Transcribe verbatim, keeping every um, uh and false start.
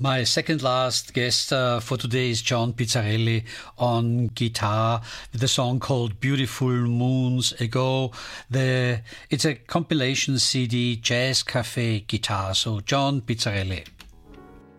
My second last guest uh, for today is John Pizzarelli on guitar with a song called Beautiful Moons Ago. The, it's a compilation C D, Jazz Cafe Guitar. So John Pizzarelli.